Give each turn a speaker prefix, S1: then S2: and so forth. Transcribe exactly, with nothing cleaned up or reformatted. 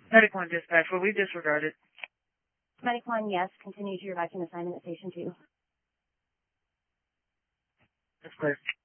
S1: Medic one dispatch, will we disregard it?
S2: Medic one, yes. Continue to your vacuum assignment at Station two.
S1: That's clear.